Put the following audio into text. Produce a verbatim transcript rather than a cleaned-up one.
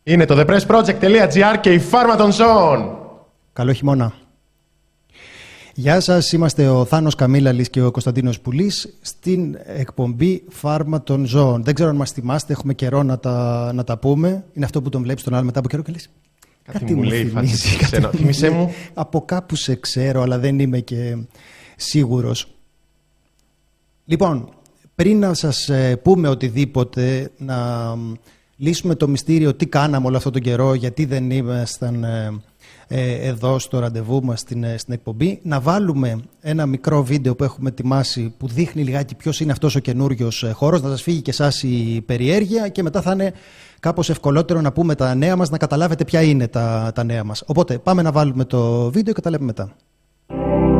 Είναι το the press project τελεία gr και η Φάρμα των Ζώων. Καλό χειμώνα. Γεια σας, είμαστε ο Θάνος Καμίλαλης και ο Κωνσταντίνος Πουλής στην εκπομπή Φάρμα των Ζώων. Δεν ξέρω αν μας θυμάστε, έχουμε καιρό να τα, να τα πούμε. Είναι αυτό που τον βλέπεις τον άλλο μετά από καιρό και λες, Κάτι, κάτι μου λέει, θυμίζει, κάτι μου θυμίσέ μου. Από κάπου σε ξέρω, αλλά δεν είμαι και σίγουρος. Λοιπόν, πριν να σας πούμε οτιδήποτε, να λύσουμε το μυστήριο τι κάναμε όλο αυτόν τον καιρό, γιατί δεν ήμασταν ε, εδώ στο ραντεβού μας στην, στην εκπομπή, να βάλουμε ένα μικρό βίντεο που έχουμε ετοιμάσει που δείχνει λιγάκι ποιος είναι αυτός ο καινούριος χώρος, να σας φύγει και εσάς η περιέργεια και μετά θα είναι κάπως ευκολότερο να πούμε τα νέα μας, να καταλάβετε ποια είναι τα, τα νέα μας. Οπότε πάμε να βάλουμε το βίντεο και τα λέμε μετά.